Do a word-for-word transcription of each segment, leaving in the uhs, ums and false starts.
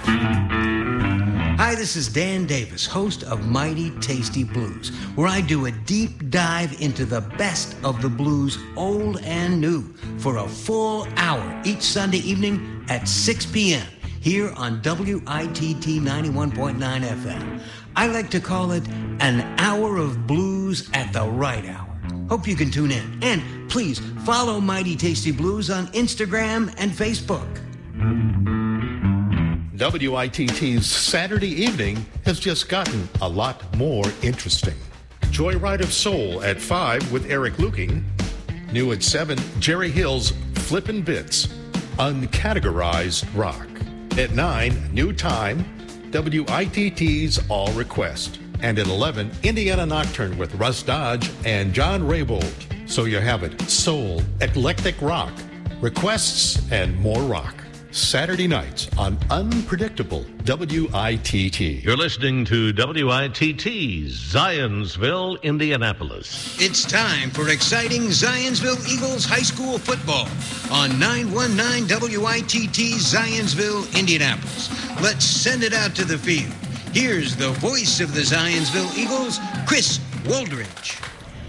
Hi, this is Dan Davis, host of Mighty Tasty Blues, where I do a deep dive into the best of the blues, old and new, for a full hour each Sunday evening at six p.m. here on W I T T ninety-one point nine F M. I like to call it an hour of blues at the right hour. Hope you can tune in. And please follow Mighty Tasty Blues on Instagram and Facebook. W I T T's Saturday evening has just gotten a lot more interesting. Joyride of Soul at five with Eric Luking. New at seven, Jerry Hill's Flippin' Bits, Uncategorized Rock. At nine, New Time, W I T T's All Request. And at eleven, Indiana Nocturne with Russ Dodge and John Raybould. So you have it, soul, eclectic rock, requests, and more rock. Saturday nights on Unpredictable W I T T. You're listening to W I T T, Zionsville, Indianapolis. It's time for exciting Zionsville Eagles high school football on nine one nine W I T T, Zionsville, Indianapolis. Let's send it out to the field. Here's the voice of the Zionsville Eagles, Chris Woldridge.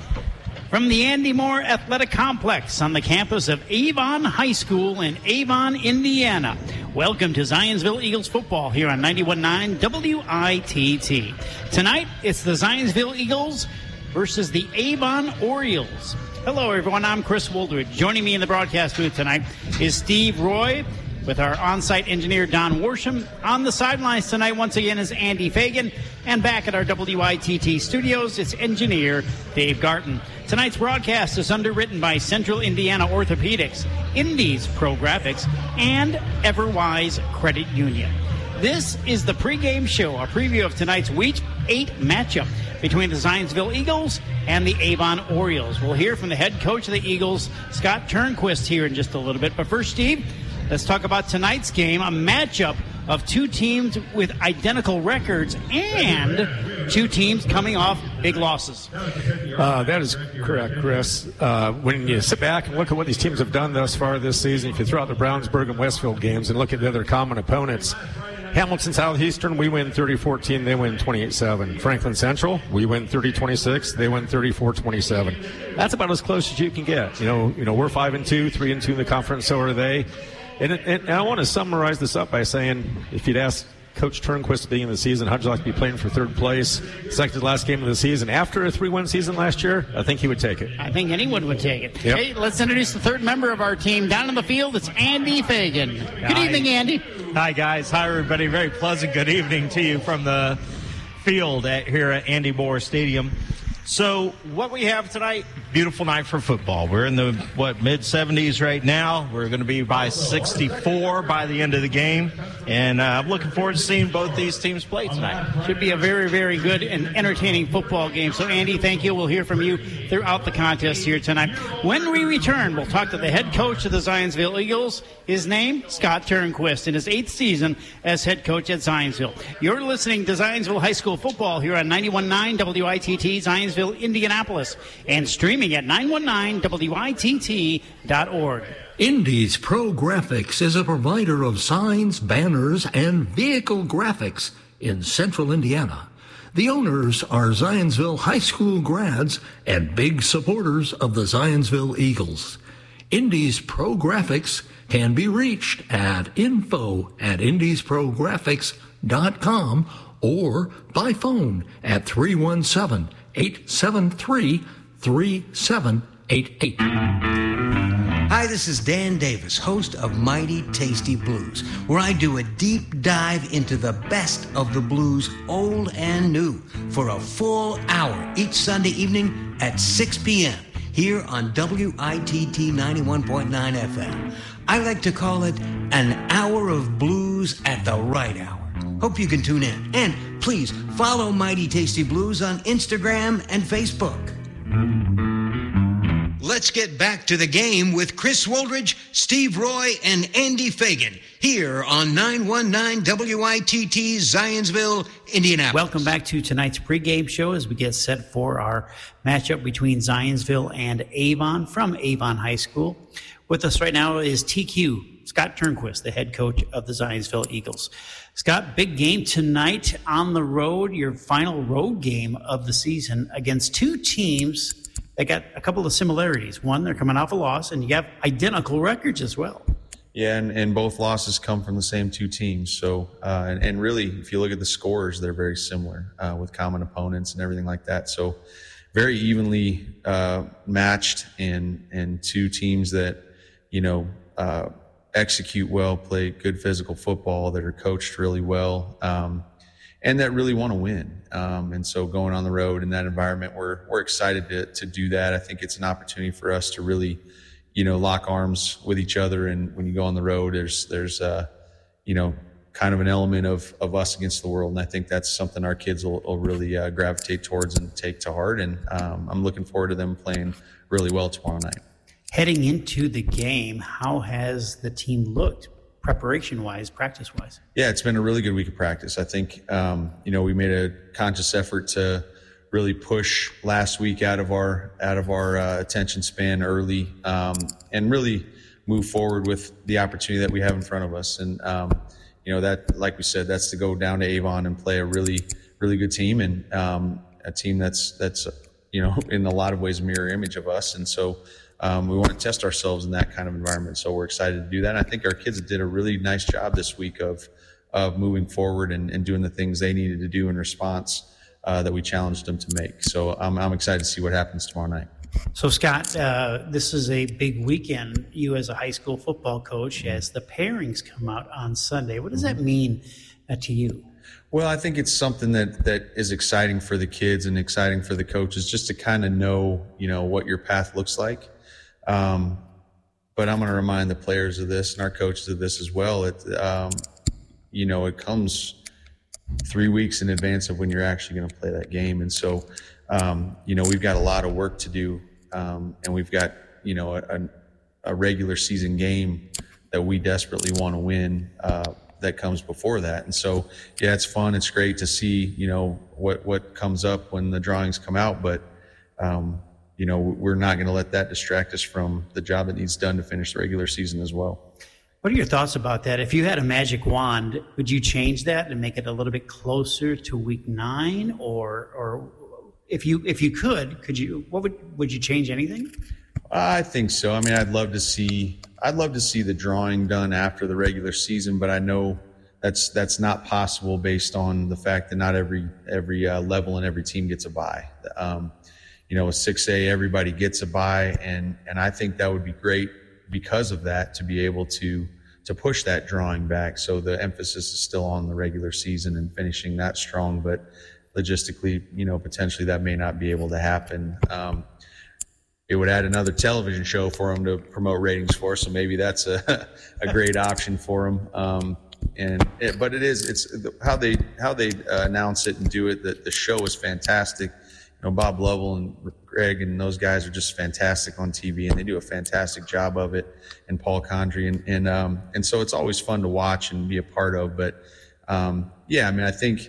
From the Andy Moore Athletic Complex on the campus of Avon High School in Avon, Indiana. Welcome to Zionsville Eagles football here on ninety-one point nine W I T T. Tonight, it's the Zionsville Eagles versus the Avon Orioles. Hello, everyone. I'm Chris Woldridge. Joining me in the broadcast booth tonight is Steve Roy with our on-site engineer, Don Worsham. On the sidelines tonight, once again, is Andy Fagan. And back at our W I T T studios, it's engineer Dave Garton. Tonight's broadcast is underwritten by Central Indiana Orthopedics, Indy's Pro Graphics, and Everwise Credit Union. This is the pregame show, a preview of tonight's Week eight matchup between the Zionsville Eagles and the Avon Orioles. We'll hear from the head coach of the Eagles, Scott Turnquist, here in just a little bit. But first, Steve, let's talk about tonight's game, a matchup of two teams with identical records and two teams coming off big losses. Uh, that is correct, Chris. Uh, when you sit back and look at what these teams have done thus far this season, if you throw out the Brownsburg and Westfield games and look at the other common opponents, Hamilton Southeastern, we win thirty fourteen, they win twenty-eight seven. Franklin Central, we win thirty twenty-six, they win thirty-four twenty-seven. That's about as close as you can get. You know, you know, we're five and two, three and two in the conference, so are they. And, it, and I want to summarize this up by saying, if you'd ask Coach Turnquist at the beginning of the season, how'd you like to be playing for third place, second to last game of the season, after a three-win season last year, I think he would take it. I think anyone would take it. Yep. Hey, let's introduce the third member of our team. Down in the field, it's Andy Fagan. Good Hi. evening, Andy. Hi, guys. Hi, everybody. Very pleasant good evening to you from the field at, here at Andy Moore Stadium. So what we have tonight, beautiful night for football. We're in the, what, mid seventies right now. We're going to be by sixty-four by the end of the game. And uh, I'm looking forward to seeing both these teams play tonight. Should be a very, very good and entertaining football game. So, Andy, thank you. We'll hear from you throughout the contest here tonight. When we return, we'll talk to the head coach of the Zionsville Eagles. His name, Scott Turnquist, in his eighth season as head coach at Zionsville. You're listening to Zionsville High School football here on ninety-one point nine W I T T, Zionsville, Indianapolis, and streaming at nine one nine W I T T dot org. Indy's Pro Graphics is a provider of signs, banners, and vehicle graphics in central Indiana. The owners are Zionsville High School grads and big supporters of the Zionsville Eagles. Indy's Pro Graphics can be reached at info at indies pro graphics dot com or by phone at three one seven, eight seven three, three seven eight eight. Hi, this is Dan Davis, host of Mighty Tasty Blues, where I do a deep dive into the best of the blues, old and new, for a full hour each Sunday evening at six p.m. here on W I T T ninety-one point nine F M. I like to call it an hour of blues at the right hour. Hope you can tune in. And please follow Mighty Tasty Blues on Instagram and Facebook. Let's get back to the game with Chris Woldridge, Steve Roy, and Andy Fagan here on nine one nine W I T T, Zionsville, Indianapolis. Welcome back to tonight's pregame show as we get set for our matchup between Zionsville and Avon from Avon High School. With us right now is T Q, Scott Turnquist, the head coach of the Zionsville Eagles. Scott, big game tonight on the road, your final road game of the season against two teams that got a couple of similarities. One, they're coming off a loss, and you have identical records as well. Yeah, and, and both losses come from the same two teams. So, uh, and, and really, if you look at the scores, they're very similar uh, with common opponents and everything like that. So, very evenly uh, matched, and and two teams that, you know, uh, execute well, play good physical football, that are coached really well, um, and that really want to win. Um, and so going on the road in that environment, we're we're excited to to do that. I think it's an opportunity for us to really, you know, lock arms with each other. And when you go on the road, there's there's uh, you know, kind of an element of of us against the world, and I think that's something our kids will, will really uh, gravitate towards and take to heart. And um, I'm looking forward to them playing really well tomorrow night. Heading into the game, how has the team looked preparation-wise, practice-wise? Yeah, it's been a really good week of practice. I think, um, you know, we made a conscious effort to really push last week out of our out of our uh, attention span early, um, and really move forward with the opportunity that we have in front of us. And, um, you know, that, like we said, that's to go down to Avon and play a really, really good team, and um, a team that's, that's, you know, in a lot of ways a mirror image of us. And so, Um, we want to test ourselves in that kind of environment, so we're excited to do that. And I think our kids did a really nice job this week of of moving forward and, and doing the things they needed to do in response uh, that we challenged them to make. So I'm, I'm excited to see what happens tomorrow night. So, Scott, uh, this is a big weekend. You as a high school football coach, as the pairings come out on Sunday, what does that mean uh, to you? Well, I think it's something that, that is exciting for the kids and exciting for the coaches, just to kind of know, you know, what your path looks like. Um, but I'm going to remind the players of this and our coaches of this as well. It, um, you know, it comes three weeks in advance of when you're actually going to play that game. And so, um, you know, we've got a lot of work to do. Um, and we've got, you know, a, a regular season game that we desperately want to win, uh, that comes before that. And so, yeah, it's fun. It's great to see, you know, what, what comes up when the drawings come out. But, um, you know, we're not going to let that distract us from the job that needs done to finish the regular season as well. What are your thoughts about that? If you had a magic wand, would you change that and make it a little bit closer to week nine? Or, or if you if you could, could you? What would would you change anything? I think so. I mean, I'd love to see I'd love to see the drawing done after the regular season, but I know that's that's not possible based on the fact that not every every uh, level and every team gets a bye. Um, You know, with six A, everybody gets a bye, and, and I think that would be great because of that, to be able to to push that drawing back. So the emphasis is still on the regular season and finishing that strong, but logistically, you know, potentially that may not be able to happen. Um, it would add another television show for them to promote ratings for, so maybe that's a a great option for them. Um, and it, but it is it's how they how they uh, announce it and do it. The, the show is fantastic. You know, Bob Lovell and Greg and those guys are just fantastic on T V, and they do a fantastic job of it, and Paul Condry. And, and, um, and so it's always fun to watch and be a part of. But, um, yeah, I mean, I think,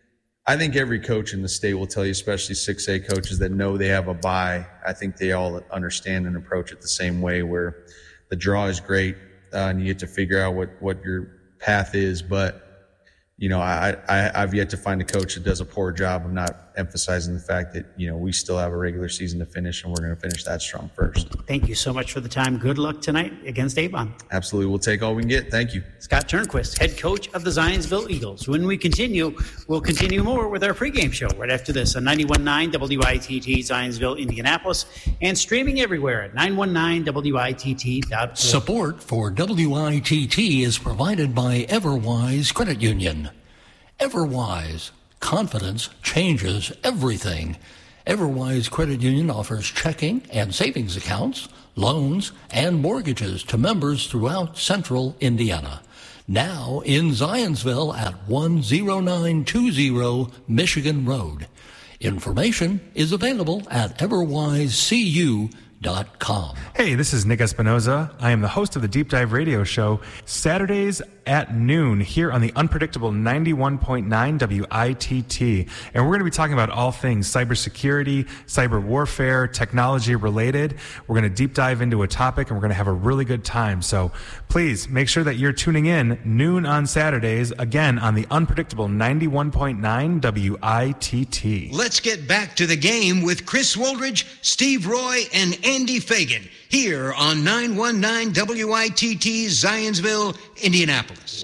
I think every coach in the state will tell you, especially six A coaches that know they have a bye. I think they all understand and approach it the same way, where the draw is great, uh, and you get to figure out what, what your path is. But, you know, I, I, I've yet to find a coach that does a poor job of not emphasizing the fact that, you know, we still have a regular season to finish, and we're going to finish that strong first. Thank you so much for the time. Good luck tonight against Avon. Absolutely. We'll take all we can get. Thank you. Scott Turnquist, head coach of the Zionsville Eagles. When we continue, we'll continue more with our pregame show right after this on ninety-one point nine W I T T Zionsville, Indianapolis, and streaming everywhere at nine one nine W I T T dot org. Support for W I T T is provided by Everwise Credit Union. Everwise, confidence changes everything. Everwise Credit Union offers checking and savings accounts, loans, and mortgages to members throughout central Indiana. Now in Zionsville at one oh nine two oh Michigan Road. Information is available at everwise c u dot com. Hey, this is Nick Espinoza. I am the host of the Deep Dive Radio Show, Saturdays at noon here on the unpredictable ninety-one point nine W I T T. And we're going to be talking about all things cybersecurity, cyber warfare, technology related. We're going to deep dive into a topic and we're going to have a really good time. So please make sure that you're tuning in noon on Saturdays, again on the unpredictable ninety-one point nine W I T T. Let's get back to the game with Chris Woldridge, Steve Roy, and Andy Fagan here on nine one nine W I T T, Zionsville, Indianapolis.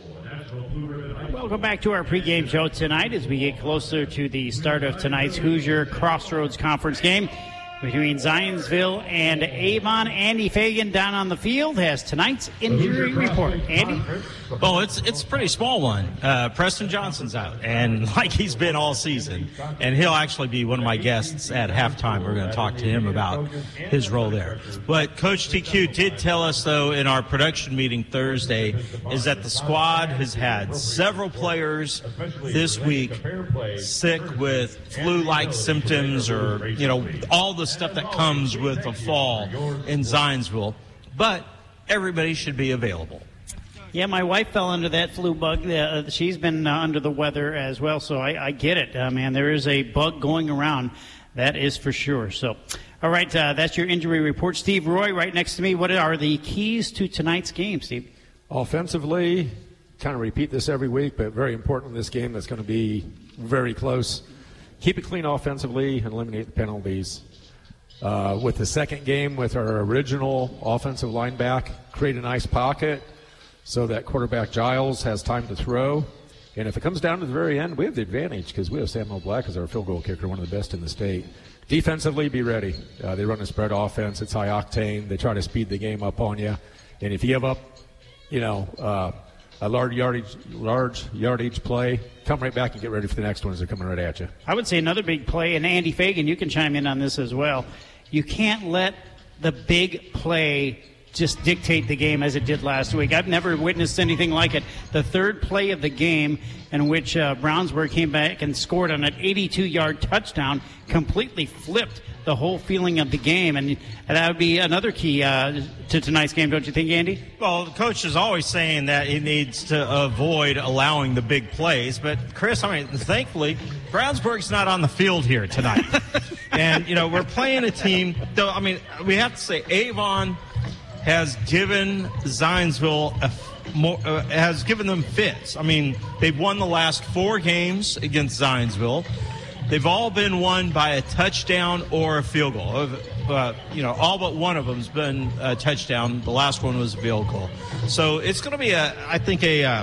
Welcome back to our pregame show tonight as we get closer to the start of tonight's Hoosier Crossroads Conference game between Zionsville and Avon. Andy Fagan down on the field has tonight's injury report. Andy? Well, it's it's a pretty small one. Uh, Preston Johnson's out, and like he's been all season. And he'll actually be one of my guests at halftime. We're going to talk to him about his role there. But Coach T Q did tell us, though, in our production meeting Thursday, is that the squad has had several players this week sick with flu-like symptoms or, you know, all the stuff that comes with a fall in Zionsville. But everybody should be available. Yeah, my wife fell under that flu bug. Uh, she's been uh, under the weather as well, so I, I get it. Uh, man, there is a bug going around. That is for sure. So, all right, uh, that's your injury report. Steve Roy right next to me. What are the keys to tonight's game, Steve? Offensively, kind of repeat this every week, but very important in this game that's going to be very close. Keep it clean offensively and eliminate the penalties. Uh, with the second game with our original offensive line back, create a nice pocket so that quarterback Giles has time to throw. And if it comes down to the very end, we have the advantage because we have Samuel Black as our field goal kicker, one of the best in the state. Defensively, be ready. Uh, they run a spread offense. It's high octane. They try to speed the game up on you. And if you give up, you know, uh, a large yardage, large yardage play, come right back and get ready for the next one as they're coming right at you. I would say another big play, and Andy Fagan, you can chime in on this as well. You can't let the big play just dictate the game as it did last week. I've never witnessed anything like it. The third play of the game in which uh, Brownsburg came back and scored on an eighty-two-yard touchdown completely flipped the whole feeling of the game. And that would be another key uh, to tonight's game, don't you think, Andy? Well, the coach is always saying that he needs to avoid allowing the big plays. But, Chris, I mean, thankfully, Brownsburg's not on the field here tonight. And, you know, we're playing a team, though, I mean, we have to say Avon has given Zionsville a more, uh, has given them fits. I mean, they've won the last four games against Zionsville. They've all been won by a touchdown or a field goal. Uh, you know, all but one of them's been a touchdown. The last one was a field goal. So it's going to be, a, I think, a uh,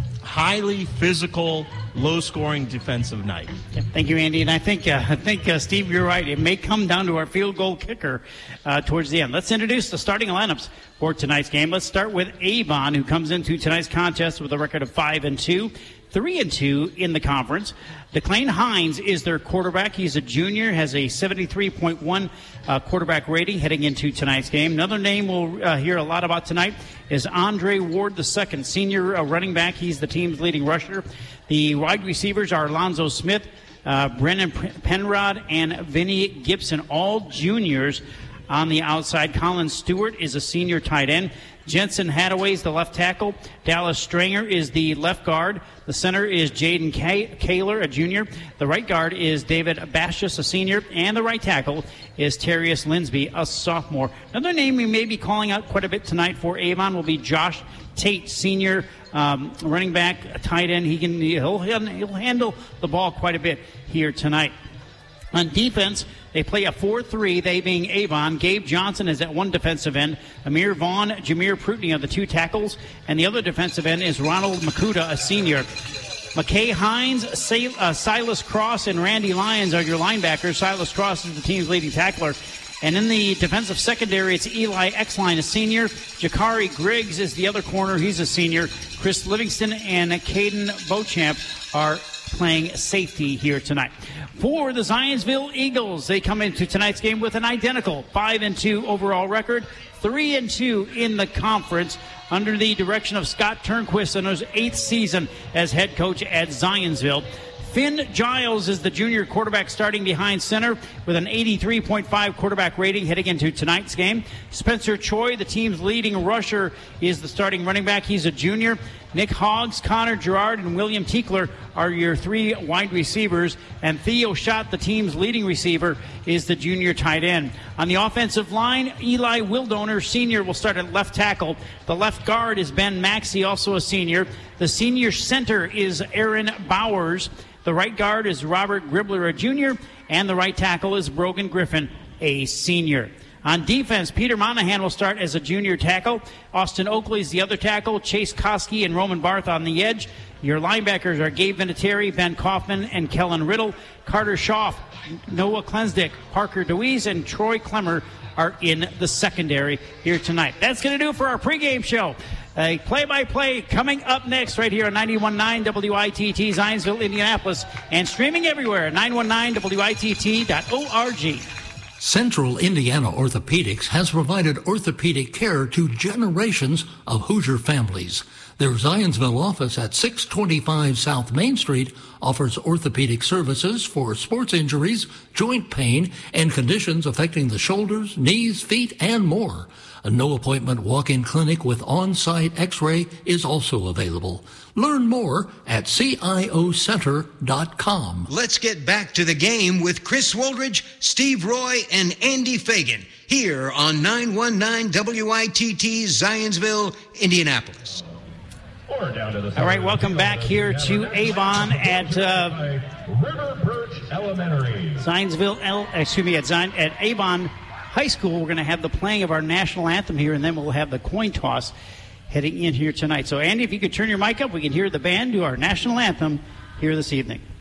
highly physical, low-scoring defensive night. Yeah, thank you, Andy. And I think, uh, I think uh, Steve, you're right. It may come down to our field goal kicker uh, towards the end. Let's introduce the starting lineups for tonight's game. Let's start with Avon, who comes into tonight's contest with a record of five and two, three and two in the conference. DeClain Hines is their quarterback. He's a junior, has a seventy-three point one uh, quarterback rating heading into tonight's game. Another name we'll uh, hear a lot about tonight is Andre Ward the second, senior uh, running back. He's the team's leading rusher. The wide receivers are Alonzo Smith, uh, Brennan Penrod, and Vinny Gibson, all juniors on the outside. Colin Stewart is a senior tight end. Jensen Hadaway is the left tackle. Dallas Stranger is the left guard. The center is Jaden Kaler, a junior. The right guard is David Bashus, a senior. And the right tackle is Terrius Linsby, a sophomore. Another name we may be calling out quite a bit tonight for Avon will be Josh Tate, senior um, running back, a tight end. He can he'll, he'll handle the ball quite a bit here tonight. On defense, they play a four three, they being Avon. Gabe Johnson is at one defensive end. Amir Vaughn, Jameer Prutney are the two tackles. And the other defensive end is Ronald Makuta, a senior. McKay Hines, uh, Silas Cross, and Randy Lyons are your linebackers. Silas Cross is the team's leading tackler. And in the defensive secondary, it's Eli Exline, a senior. Jakari Griggs is the other corner. He's a senior. Chris Livingston and Caden Beauchamp are playing safety here tonight. For the Zionsville Eagles, they come into tonight's game with an identical five and two overall record, three and two in the conference under the direction of Scott Turnquist in his eighth season as head coach at Zionsville. Finn Giles is the junior quarterback starting behind center with an eighty-three point five quarterback rating heading into tonight's game. Spencer Choi, the team's leading rusher, is the starting running back. He's a junior. Nick Hoggs, Connor Gerard, and William Tiekler are your three wide receivers, and Theo Schott, the team's leading receiver, is the junior tight end. On the offensive line, Eli Wildoner, senior, will start at left tackle. The left guard is Ben Maxey, also a senior. The senior center is Aaron Bowers. The right guard is Robert Gribler, a junior, and the right tackle is Brogan Griffin, a senior. On defense, Peter Monahan will start as a junior tackle. Austin Oakley is the other tackle. Chase Koski and Roman Barth on the edge. Your linebackers are Gabe Vinatieri, Ben Kaufman, and Kellen Riddle. Carter Schaaf, Noah Klensdick, Parker DeWeese, and Troy Clemmer are in the secondary here tonight. That's going to do it for our pregame show. A play-by-play coming up next right here on ninety-one point nine W I T T, Zionsville, Indianapolis, and streaming everywhere at nine one nine W I T T dot org. Central Indiana Orthopedics has provided orthopedic care to generations of Hoosier families. Their Zionsville office at six twenty-five South Main Street offers orthopedic services for sports injuries, joint pain, and conditions affecting the shoulders, knees, feet, and more. A no-appointment walk-in clinic with on-site x-ray is also available. Learn more at C I O center dot com. Let's get back to the game with Chris Woldridge, Steve Roy, and Andy Fagan here on nine one nine W I T T, Zionsville, Indianapolis. All right, welcome back here to Avon at uh, Zionsville, L, excuse me, at, Zion, at Avon High School. We're going to have the playing of our national anthem here, and then we'll have the coin toss heading in here tonight. So, Andy, if you could turn your mic up, we can hear the band do our national anthem here this evening.